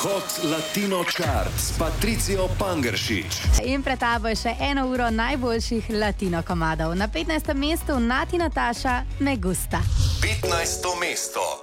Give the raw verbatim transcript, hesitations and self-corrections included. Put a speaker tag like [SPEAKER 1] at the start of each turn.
[SPEAKER 1] Hot Latino Chart s Patricijo Pangeršič.
[SPEAKER 2] In pred tabo je še eno uro najboljših latino komadov. Na petnajstem mestu Nati Nataša Me Gusta.
[SPEAKER 1] petnajsto mesto.